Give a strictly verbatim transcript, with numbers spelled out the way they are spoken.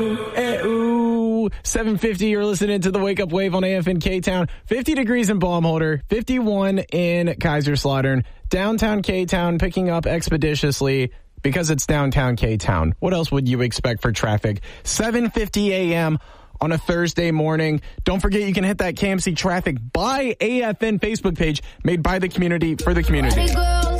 Eh, ooh, seven fifty, you're listening to the Wake Up Wave on A F N K-Town. fifty degrees in Baumholder, fifty-one in Kaiserslautern. Downtown K-Town picking up expeditiously because it's downtown K-Town. What else would you expect for traffic? seven fifty a.m. on a Thursday morning. Don't forget you can hit that K M C Traffic by A F N Facebook page made by the community for the community.